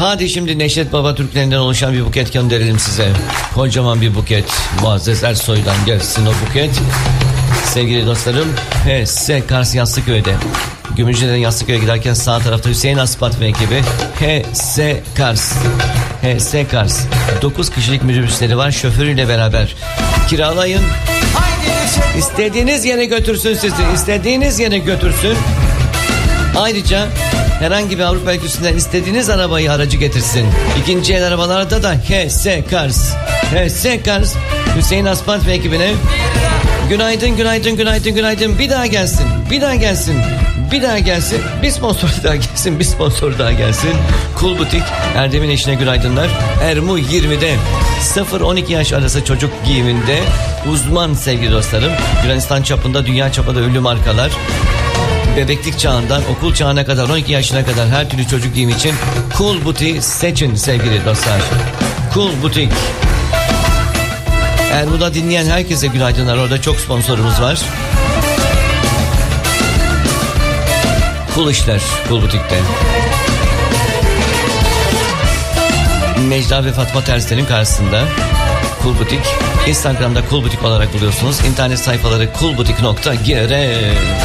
Hadi şimdi Neşet Baba Türklerinden oluşan bir buket gönderelim size. Kocaman bir buket. Muazzez Ersoy'dan gelsin o buket. Sevgili dostlarım, HS Kars Yassıköy'de. Gümüşhane'den Yassıköy'e giderken sağ tarafta Hüseyin Aspat ve ekibi HS Kars. HS Kars 9 kişilik minibüsleri var, şoförüyle beraber. Kiralayın. İstediğiniz yere götürsün sizi. İstediğiniz yere götürsün. Ayrıca herhangi bir Avrupa ülkesinden istediğiniz aracı getirsin. İkinci el arabalarda da HS Kars. HS Kars Hüseyin Aspat ve ekibine günaydın. Bir daha gelsin. Bir sponsor daha gelsin. Cool Butik Erdem'in eşine günaydınlar. Ermu 20'de 0-12 yaş arası çocuk giyiminde uzman sevgili dostlarım. Yunanistan çapında, dünya çapında ünlü markalar. Bebeklik çağından okul çağına kadar 12 yaşına kadar her türlü çocuk giyimi için Cool Butik'i seçin sevgili dostlar. Cool Butik. Ermu'da dinleyen herkese günaydınlar. Orada çok sponsorumuz var. Cool işler Cool Butik'te. Necla ve Fatma Tersler'in karşısında Cool Butik. Instagram'da Cool Butik olarak buluyorsunuz. İnternet sayfaları coolbutik.gr.